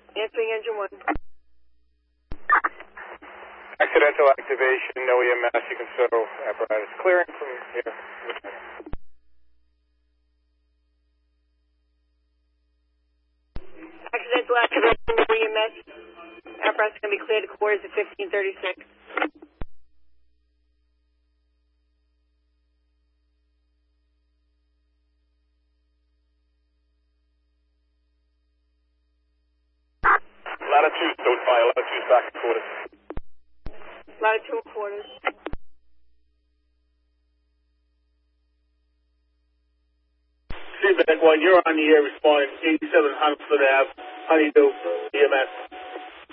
Answering engine 1. Accidental activation, no EMS. You can show apparatus clearing from here. Accidental activation, no EMS. Apparatus is going to be cleared to quarters at 1536. Latitude, don't fire. Latitude back at quarters. Latitude quarters. Feedback 1, you're on the air responding 87 Huntsford Ave, Honeydew, EMS.